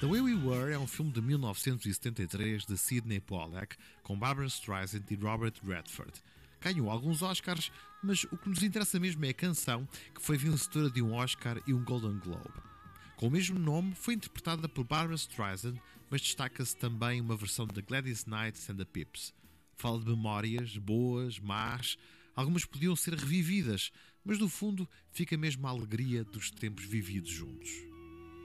The Way We Were é um filme de 1973 de Sidney Pollack, com Barbra Streisand e Robert Redford. Ganhou alguns Oscars, mas o que nos interessa mesmo é a canção, que foi vencedora de um Oscar e um Golden Globe. Com o mesmo nome, foi interpretada por Barbra Streisand, mas destaca-se também uma versão de Gladys Knight and the Pips. Fala de memórias, boas, más, algumas podiam ser revividas, mas no fundo fica mesmo a alegria dos tempos vividos juntos.